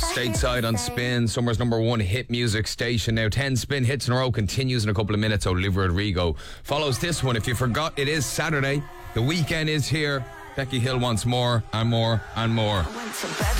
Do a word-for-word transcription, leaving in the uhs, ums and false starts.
Stateside on Spin, Summer's number one hit music station. Now ten Spin hits in a row continues in a couple of minutes. Olivia Rodrigo follows this one. If you forgot, it is Saturday. The weekend is here. Becky Hill wants more and more and more.